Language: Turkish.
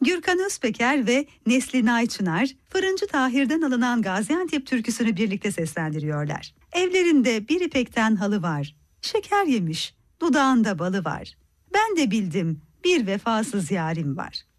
Gürkan Özpeker ve Neslin Ayçınar, Fırıncı Tahir'den alınan Gaziantep türküsünü birlikte seslendiriyorlar. Evlerinde bir ipekten halı var, şeker yemiş, dudağında balı var. Ben de bildim bir vefasız yarim var.